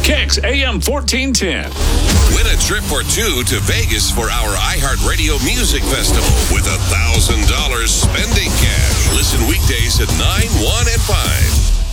Kicks AM 1410. Win a trip or two to Vegas for our iHeartRadio Music Festival with $1,000 spending cash. Listen weekdays at 9, 1, and 5.